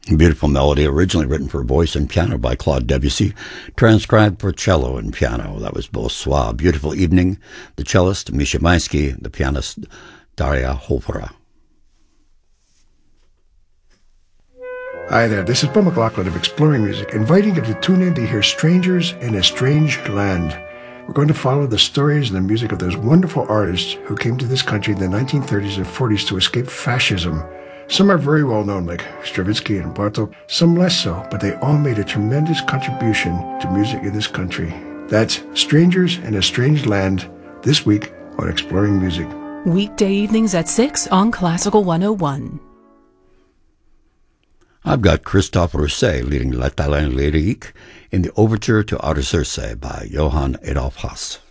Beautiful melody, originally written for voice and piano by Claude Debussy, transcribed for cello and piano. That was Bonsoir. Beautiful Evening, the cellist Misha Maisky, the pianist Daria Hopera. Hi there, this is Bill McLaughlin of Exploring Music, inviting you to tune in to hear Strangers in a Strange Land. We're going to follow the stories and the music of those wonderful artists who came to this country in the 1930s and 40s to escape fascism. Some are very well known, like Stravinsky and Bartók, some less so, but they all made a tremendous contribution to music in this country. That's Strangers in a Strange Land, this week on Exploring Music. Weekday evenings at 6 on Classical 101. I've got Christophe Rousset leading La Talent Lyrique in the Overture to Artaserse by Johann Adolf Haas.